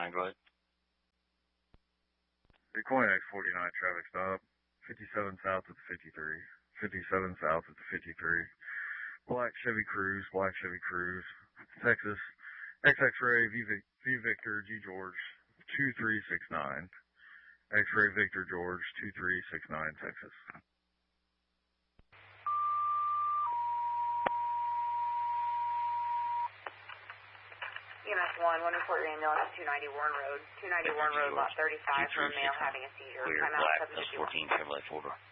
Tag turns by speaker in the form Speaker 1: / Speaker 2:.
Speaker 1: go ahead.
Speaker 2: Bitcoin X49 traffic stop. 57 south at the 53. 57 south at the 53. Black Chevy Cruze, Texas. XX-ray, V Victor, G George, 2369. X-ray Victor George, 2369, Texas.
Speaker 3: EMS 1, one report your ambulance, 290 Warren Road. 290 Warren Road, lot 35 for a male having a seizure.
Speaker 1: Clear,
Speaker 3: Time out,
Speaker 1: black,
Speaker 3: 751.
Speaker 1: plus 14, Chevrolet 4-door.